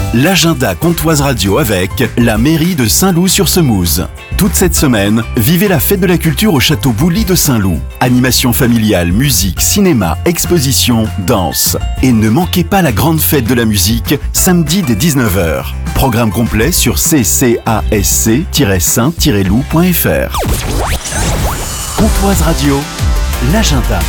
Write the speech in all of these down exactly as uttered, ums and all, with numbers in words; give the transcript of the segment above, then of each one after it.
l'agenda Comtoise Radio avec la mairie de Saint-Loup-sur-Semouse. Toute cette semaine, vivez la fête de la culture au château Boully de Saint-Loup. Animation familiale, musique, cinéma, exposition, danse. Et ne manquez pas la grande fête de la musique, samedi dès dix-neuf heures. Programme complet sur c c a s c tiret saint tiret loup point f r. Comtoise Radio, l'agenda.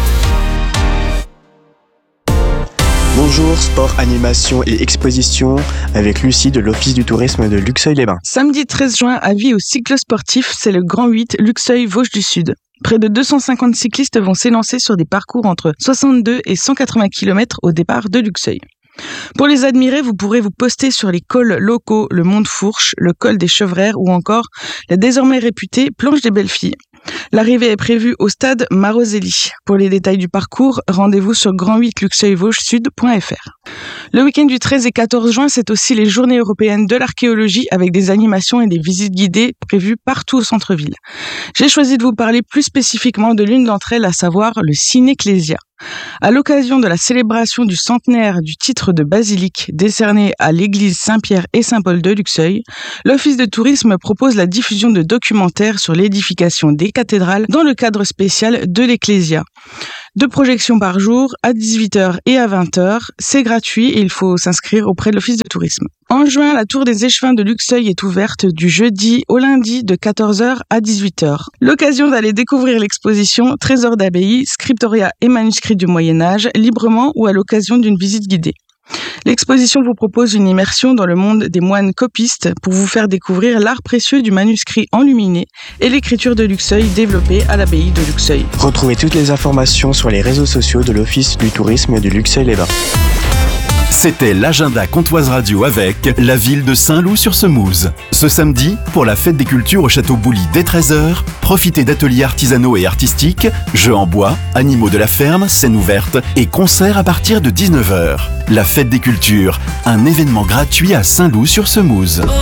Bonjour, sport, animation et exposition avec Lucie de l'Office du tourisme de Luxeuil-les-Bains. Samedi treize juin, avis aux cyclosportifs, c'est le Grand huit Luxeuil-Vosges du Sud. Près de deux cent cinquante cyclistes vont s'élancer sur des parcours entre soixante-deux et cent quatre-vingts kilomètres au départ de Luxeuil. Pour les admirer, vous pourrez vous poster sur les cols locaux, le Mont de Fourche, le col des Chevrères ou encore la désormais réputée Planche des Belles Filles. L'arrivée est prévue au stade Maroselli. Pour les détails du parcours, rendez-vous sur grand huit luxeuil vosges sud point f r. Le week-end du treize et quatorze juin, c'est aussi les journées européennes de l'archéologie avec des animations et des visites guidées prévues partout au centre-ville. J'ai choisi de vous parler plus spécifiquement de l'une d'entre elles, à savoir le Cinéclésia. À l'occasion de la célébration du centenaire du titre de basilique décerné à l'église Saint-Pierre et Saint-Paul de Luxeuil, l'Office de tourisme propose la diffusion de documentaires sur l'édification des cathédrales dans le cadre spécial de l'Ecclésia. Deux projections par jour, à dix-huit heures et à vingt heures. C'est gratuit et il faut s'inscrire auprès de l'Office de tourisme. En juin, la tour des échevins de Luxeuil est ouverte du jeudi au lundi de quatorze heures à dix-huit heures. L'occasion d'aller découvrir l'exposition Trésors d'abbaye, scriptoria et manuscrits du Moyen-Âge, librement ou à l'occasion d'une visite guidée. L'exposition vous propose une immersion dans le monde des moines copistes pour vous faire découvrir l'art précieux du manuscrit enluminé et l'écriture de Luxeuil développée à l'abbaye de Luxeuil. Retrouvez toutes les informations sur les réseaux sociaux de l'Office du tourisme de Luxeuil-les-Bains. C'était l'agenda Comtoise Radio avec la ville de Saint-Loup-sur-Semouse. Ce samedi, pour la fête des cultures au château Boully dès treize heures, profitez d'ateliers artisanaux et artistiques, jeux en bois, animaux de la ferme, scènes ouvertes et concerts à partir de dix-neuf heures. La fête des cultures, un événement gratuit à Saint-Loup-sur-Semouse.